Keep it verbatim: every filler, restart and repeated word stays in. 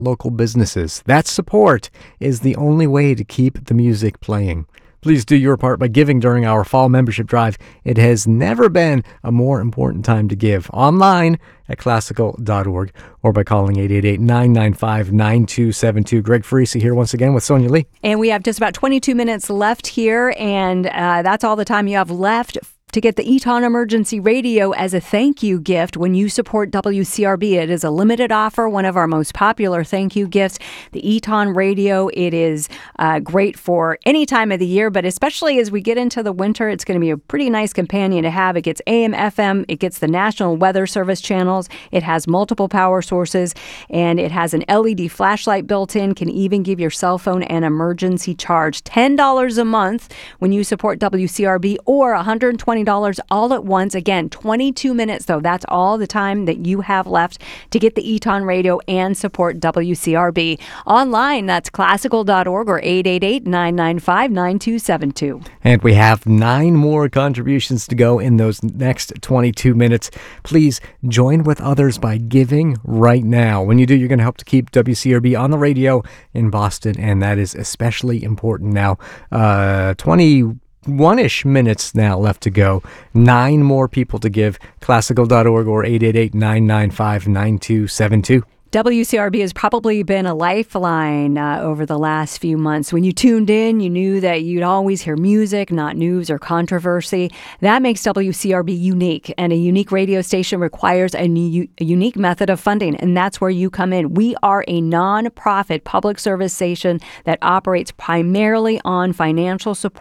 local businesses. That support is the only way to keep the music playing. Please do your part by giving during our fall membership drive. It has never been a more important time to give. Online at classical dot org or by calling eight eight eight, nine nine five, nine two seven two. Greg Farisi here once again with Sonia Lee. And we have just about twenty-two minutes left here, and uh, that's all the time you have left to get the Eton Emergency Radio as a thank you gift when you support W C R B. It is a limited offer, one of our most popular thank you gifts. The Eton Radio, it is uh, great for any time of the year, but especially as we get into the winter, it's going to be a pretty nice companion to have. It gets A M, F M, it gets the National Weather Service channels, it has multiple power sources, and it has an L E D flashlight built in, can even give your cell phone an emergency charge. ten dollars a month when you support W C R B, or one hundred twenty dollars all at once. Again, twenty-two minutes, though. That's all the time that you have left to get the Eton Radio and support W C R B. Online, that's classical dot org or eight eight eight, nine nine five, nine two seven two. And we have nine more contributions to go in those next twenty-two minutes. Please join with others by giving right now. When you do, you're going to help to keep W C R B on the radio in Boston, and that is especially important now. Uh, twenty One-ish minutes now left to go. Nine more people to give. classical dot org or eight eight eight, nine nine five, nine two seven two. W C R B has probably been a lifeline uh, over the last few months. When you tuned in, you knew that you'd always hear music, not news or controversy. That makes W C R B unique, and a unique radio station requires a, new, a unique method of funding, and that's where you come in. We are a nonprofit public service station that operates primarily on financial support